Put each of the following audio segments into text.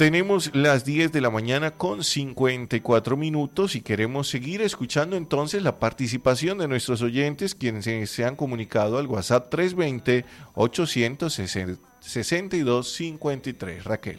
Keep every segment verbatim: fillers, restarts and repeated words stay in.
Tenemos las diez de la mañana con cincuenta y cuatro minutos y queremos seguir escuchando entonces la participación de nuestros oyentes quienes se han comunicado al WhatsApp tres dos cero, ochocientos sesenta y dos cincuenta y tres. Raquel.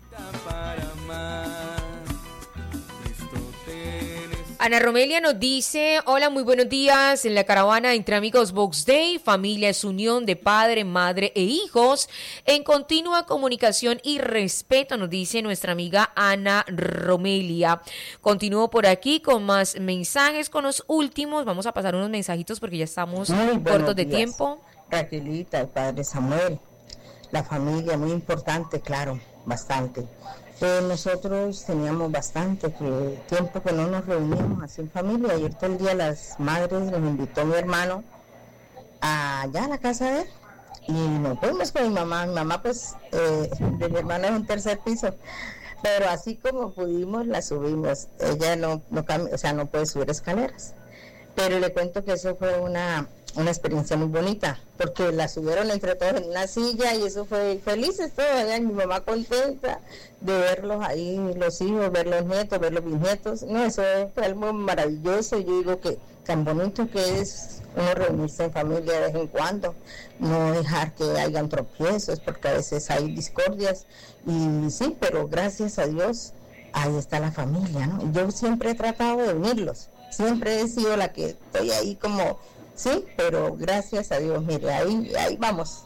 Ana Romelia nos dice, hola, muy buenos días, en la caravana Entre Amigos Box Day, familia es unión de padre, madre e hijos, en continua comunicación y respeto, nos dice nuestra amiga Ana Romelia. Continúo por aquí con más mensajes, con los últimos, vamos a pasar unos mensajitos porque ya estamos cortos de días. tiempo. Raquelita, el padre Samuel, la familia, muy importante, claro, bastante. Eh, nosotros teníamos bastante que, tiempo que no nos reuníamos así en familia. Ayer todo el día las madres nos invitó mi hermano allá a la casa de él y nos fuimos con mi mamá. Mi mamá pues eh, de mi hermana es un tercer piso, pero así como pudimos la subimos. Ella no, no o sea, no puede subir escaleras, pero le cuento que eso fue una una experiencia muy bonita, porque la subieron entre todos en una silla y eso fue felices todos allá, mi mamá contenta de verlos ahí, los hijos, ver los nietos, ver los bisnietos. No, eso fue algo maravilloso. Yo digo que tan bonito que es uno reunirse en familia de vez en cuando, no dejar que hayan tropiezos, porque a veces hay discordias, y sí, pero gracias a Dios ahí está la familia, ¿no? Yo siempre he tratado de unirlos, siempre he sido la que estoy ahí como... Sí, pero gracias a Dios, mire, ahí, ahí vamos.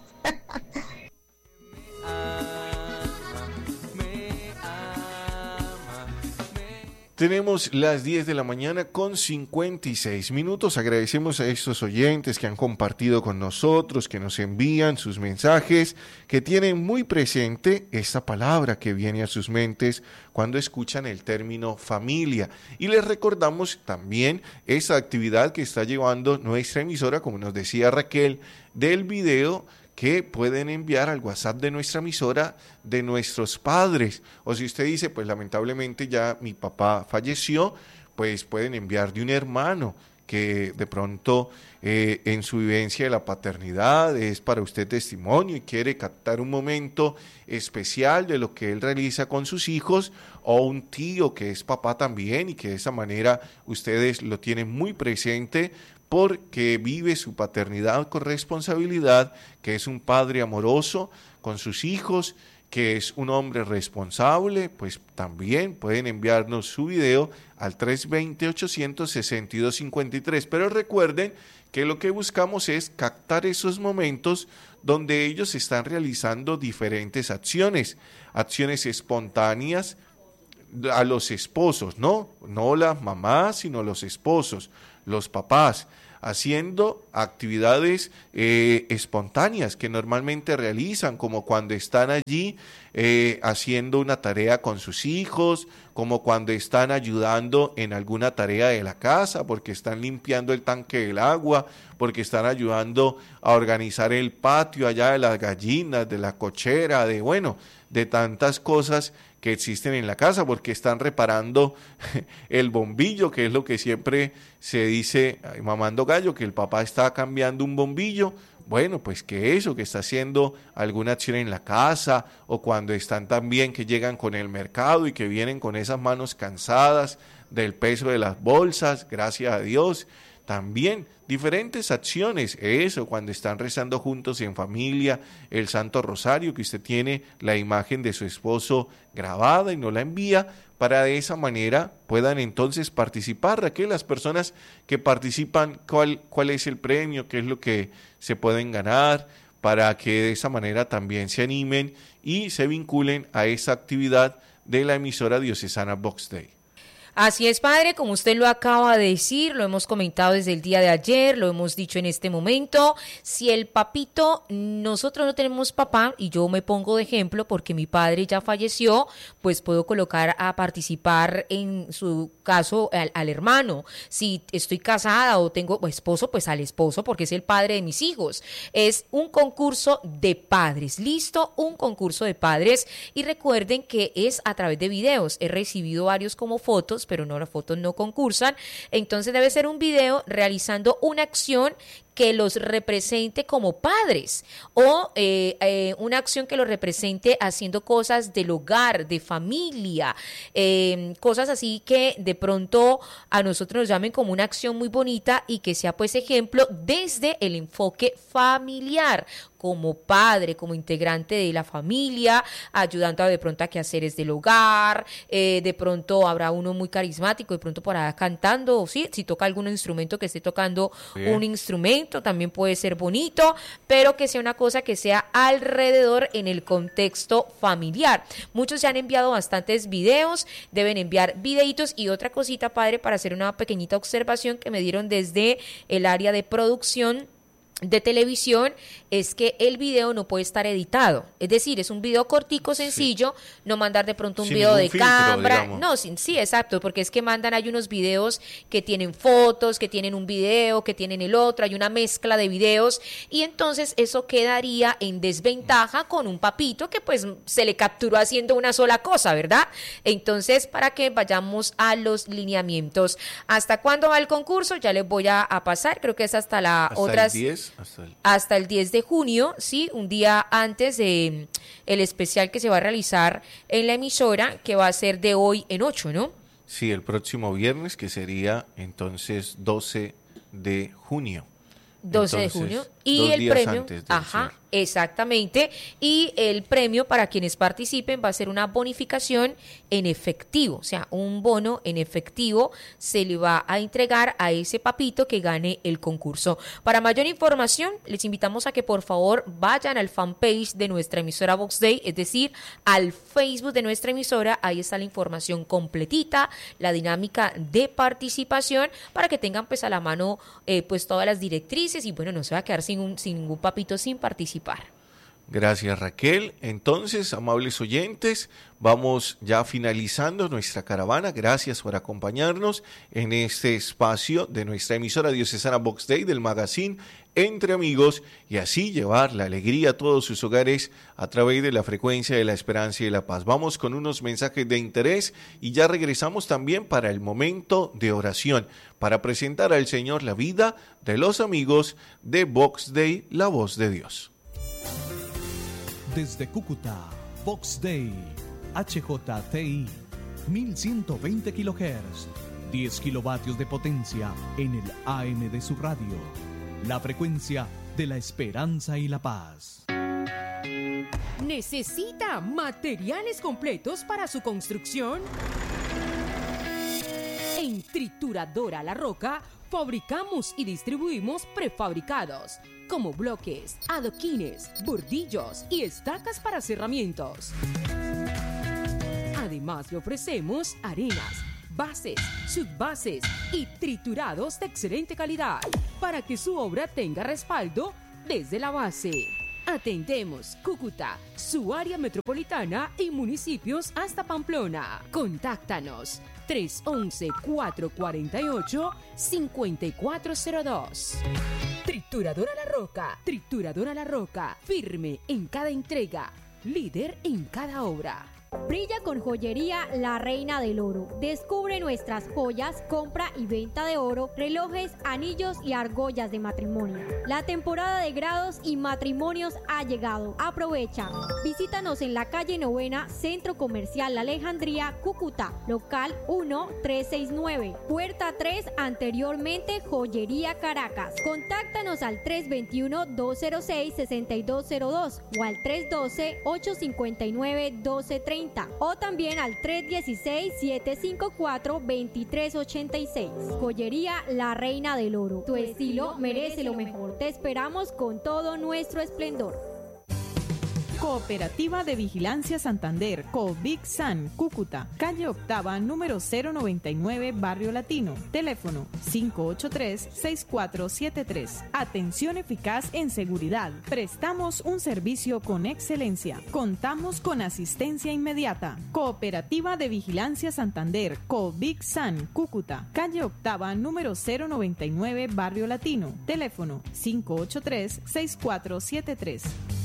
Tenemos las diez de la mañana con cincuenta y seis minutos. Agradecemos a estos oyentes que han compartido con nosotros, que nos envían sus mensajes, que tienen muy presente esta palabra que viene a sus mentes cuando escuchan el término familia. Y les recordamos también esa actividad que está llevando nuestra emisora, como nos decía Raquel, del video que pueden enviar al WhatsApp de nuestra emisora de nuestros padres. O si usted dice, pues lamentablemente ya mi papá falleció, pues pueden enviar de un hermano que de pronto eh, en su vivencia de la paternidad es para usted testimonio y quiere captar un momento especial de lo que él realiza con sus hijos, o un tío que es papá también y que de esa manera ustedes lo tienen muy presente porque vive su paternidad con responsabilidad, que es un padre amoroso con sus hijos, que es un hombre responsable, pues también pueden enviarnos su video al tres dos cero, ochocientos sesenta y dos cincuenta y tres. Pero recuerden que lo que buscamos es captar esos momentos donde ellos están realizando diferentes acciones, acciones espontáneas a los esposos, no, no las mamás, sino los esposos, los papás, haciendo actividades eh, espontáneas que normalmente realizan, como cuando están allí eh, haciendo una tarea con sus hijos, como cuando están ayudando en alguna tarea de la casa, porque están limpiando el tanque del agua, porque están ayudando a organizar el patio allá de las gallinas, de la cochera, de bueno, de tantas cosas que existen en la casa, porque están reparando el bombillo, que es lo que siempre se dice, mamando gallo, que el papá está cambiando un bombillo. Bueno, pues que eso, que está haciendo alguna acción en la casa, o cuando están también que llegan con el mercado y que vienen con esas manos cansadas del peso de las bolsas, gracias a Dios. También diferentes acciones, eso, cuando están rezando juntos en familia, el Santo Rosario, que usted tiene la imagen de su esposo grabada y nos la envía, para de esa manera puedan entonces participar. Raquel, las personas que participan, ¿cuál, cuál es el premio? ¿Qué es lo que se pueden ganar? Para que de esa manera también se animen y se vinculen a esa actividad de la emisora diocesana Box Day. Así es, padre, como usted lo acaba de decir, lo hemos comentado desde el día de ayer, lo hemos dicho en este momento. Si el papito, nosotros no tenemos papá, y yo me pongo de ejemplo porque mi padre ya falleció, pues puedo colocar a participar en su caso al, al hermano. Si estoy casada o tengo esposo, pues al esposo, porque es el padre de mis hijos. Es un concurso de padres, listo, un concurso de padres. Y recuerden que es a través de videos. He recibido varios como fotos, pero no, las fotos no concursan. Entonces debe ser un video realizando una acción que los represente como padres o eh, eh, una acción que los represente haciendo cosas del hogar, de familia, eh, cosas así que de pronto a nosotros nos llamen como una acción muy bonita y que sea pues ejemplo desde el enfoque familiar, como padre, como integrante de la familia, ayudando a de pronto a quehaceres del hogar, eh, de pronto habrá uno muy carismático, de pronto por allá cantando, ¿sí? Si toca algún instrumento, que esté tocando Bien. un instrumento, también puede ser bonito, pero que sea una cosa que sea alrededor en el contexto familiar. Muchos se han enviado bastantes videos, deben enviar videitos. Y otra cosita, padre, para hacer una pequeñita observación que me dieron desde el área de producción de televisión, es que el video no puede estar editado, es decir, es un video cortico, sencillo, sí. no mandar de pronto un Sin video de filtro, cámara, digamos. no, sí, sí, exacto, porque es que mandan, hay unos videos que tienen fotos, que tienen un video, que tienen el otro, hay una mezcla de videos, y entonces eso quedaría en desventaja con un papito que pues se le capturó haciendo una sola cosa, ¿verdad? Entonces, para que vayamos a los lineamientos. ¿Hasta cuándo va el concurso? Ya les voy a, a pasar, creo que es hasta la hasta otras... el diez Hasta el... hasta el diez de junio, sí, un día antes de el especial que se va a realizar en la emisora, que va a ser de hoy en ocho, ¿no? Sí, el próximo viernes, que sería entonces doce de junio. doce Entonces, de junio. Y el premio, ajá, cierre. exactamente, y el premio para quienes participen va a ser una bonificación en efectivo, o sea, un bono en efectivo se le va a entregar a ese papito que gane el concurso. Para mayor información, les invitamos a que por favor vayan al fanpage de nuestra emisora Vox Day, es decir, al Facebook de nuestra emisora, ahí está la información completita, la dinámica de participación, para que tengan pues a la mano eh, pues todas las directrices y bueno, no se va a quedar sin un, sin ningún papito sin participar. Gracias, Raquel. Entonces, amables oyentes, vamos ya finalizando nuestra caravana. Gracias por acompañarnos en este espacio de nuestra emisora diocesana Vox Day del magazine Entre Amigos y así llevar la alegría a todos sus hogares a través de la frecuencia de la esperanza y de la paz. Vamos con unos mensajes de interés y ya regresamos también para el momento de oración, para presentar al Señor la vida de los amigos de Vox Day, la voz de Dios. Desde Cúcuta, Vox Day, H J T I, mil ciento veinte kilohertz, diez kilovatios de potencia en el A M de su radio. La frecuencia de la esperanza y la paz. ¿Necesita materiales completos para su construcción? En Trituradora La Roca fabricamos y distribuimos prefabricados como bloques, adoquines, bordillos y estacas para cerramientos. Además le ofrecemos arenas, bases, subbases y triturados de excelente calidad para que su obra tenga respaldo desde la base. Atendemos Cúcuta, su área metropolitana y municipios hasta Pamplona. Contáctanos tres once, cuatro cuarenta y ocho, cincuenta y cuatro cero dos. Trituradora La Roca, Trituradora La Roca, firme en cada entrega, líder en cada obra. Brilla con Joyería La Reina del Oro. Descubre nuestras joyas, compra y venta de oro, relojes, anillos y argollas de matrimonio. La temporada de grados y matrimonios ha llegado. Aprovecha. Visítanos en la calle Novena, Centro Comercial La Alejandría, Cúcuta, local uno tres seis nueve, puerta tres, anteriormente Joyería Caracas. Contáctanos al tres veintiuno, dos cero seis, sesenta y dos cero dos o al tres doce, ocho cincuenta y nueve, doce treinta. O también al tres dieciséis, siete cincuenta y cuatro, veintitrés ochenta y seis. Joyería La Reina del Oro. Tu estilo merece lo mejor. Te esperamos con todo nuestro esplendor. Cooperativa de Vigilancia Santander, Covigsan, Cúcuta, calle Octava, número cero noventa y nueve, Barrio Latino. Teléfono cinco ocho tres, seis cuatro siete tres. Atención eficaz en seguridad. Prestamos un servicio con excelencia. Contamos con asistencia inmediata. Cooperativa de Vigilancia Santander, Covigsan, Cúcuta, calle Octava, número cero noventa y nueve, Barrio Latino. Teléfono cinco ocho tres, seis cuatro siete tres.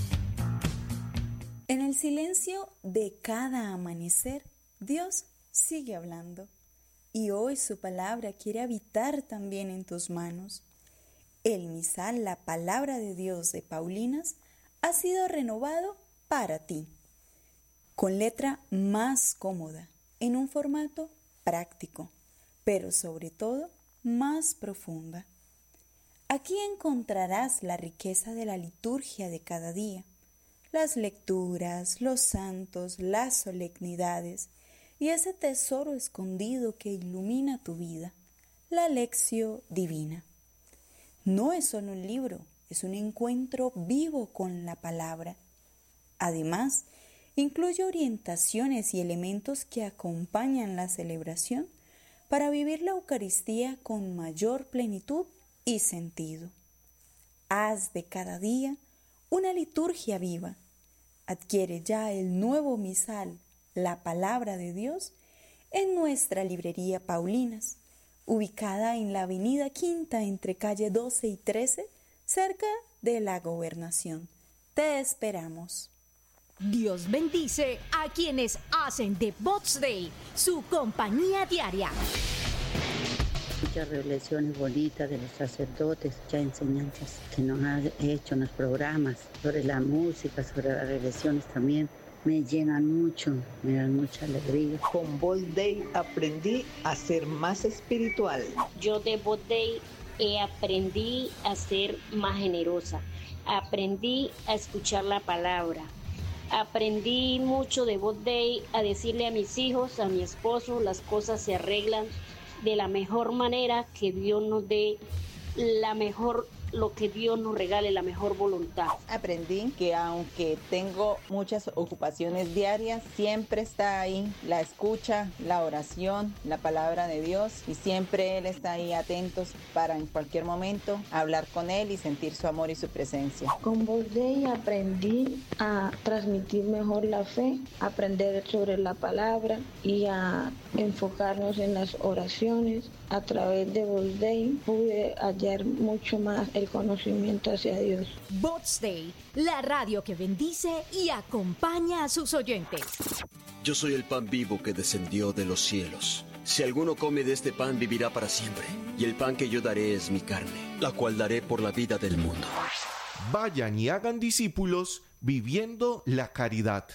En el silencio de cada amanecer, Dios sigue hablando y hoy su palabra quiere habitar también en tus manos. el misal La Palabra de Dios de Paulinas ha sido renovado para ti, con letra más cómoda, en un formato práctico, pero sobre todo más profunda. Aquí encontrarás la riqueza de la liturgia de cada día, las lecturas, los santos, las solemnidades y ese tesoro escondido que ilumina tu vida, la lección divina. No es solo un libro, es un encuentro vivo con la palabra. Además, incluye orientaciones y elementos que acompañan la celebración para vivir la Eucaristía con mayor plenitud y sentido. Haz de cada día una liturgia viva. Adquiere ya el nuevo misal, La Palabra de Dios, en nuestra librería Paulinas, ubicada en la avenida Quinta entre calle doce y trece, cerca de la Gobernación. Te esperamos. Dios bendice a quienes hacen de Box Day su compañía diaria. Muchas revelaciones bonitas de los sacerdotes, muchas enseñanzas que nos han hecho en los programas, sobre la música, sobre las revelaciones también. Me llenan mucho, me dan mucha alegría. Con Box Day aprendí a ser más espiritual. Yo de Box Day eh, aprendí a ser más generosa, aprendí a escuchar la palabra, aprendí mucho de Box Day a decirle a mis hijos, a mi esposo, las cosas se arreglan de la mejor manera, que Dios nos dé la mejor, lo que Dios nos regale, la mejor voluntad. Aprendí que aunque tengo muchas ocupaciones diarias, siempre está ahí la escucha, la oración, la palabra de Dios, y siempre Él está ahí atentos para en cualquier momento hablar con Él y sentir su amor y su presencia. Con Box Day aprendí a transmitir mejor la fe, aprender sobre la palabra y a enfocarnos en las oraciones. A través de Box Day pude hallar mucho más el conocimiento hacia Dios. Box Day, la radio que bendice y acompaña a sus oyentes. Yo soy el pan vivo que descendió de los cielos. Si alguno come de este pan, vivirá para siempre. Y el pan que yo daré es mi carne, la cual daré por la vida del mundo. Vayan y hagan discípulos viviendo la caridad.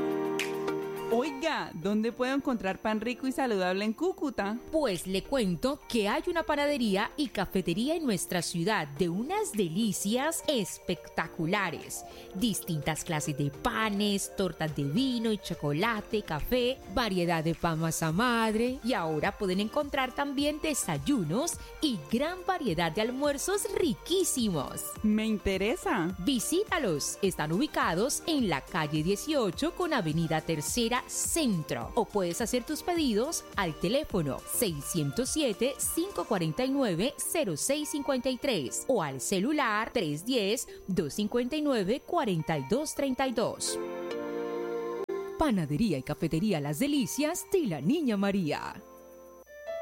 Oiga, ¿dónde puedo encontrar pan rico y saludable en Cúcuta? Pues le cuento que hay una panadería y cafetería en nuestra ciudad de unas delicias espectaculares. Distintas clases de panes, tortas de vino y chocolate, café, variedad de pan masa madre. Y ahora pueden encontrar también desayunos y gran variedad de almuerzos riquísimos. Me interesa. Visítalos. Están ubicados en la calle dieciocho con avenida Tercera Centro, o puedes hacer tus pedidos al teléfono seiscientos siete, cinco cuatro nueve, cero seis cinco tres o al celular tres uno cero, dos cinco nueve, cuatro dos tres dos. Panadería y cafetería Las Delicias de la Niña María.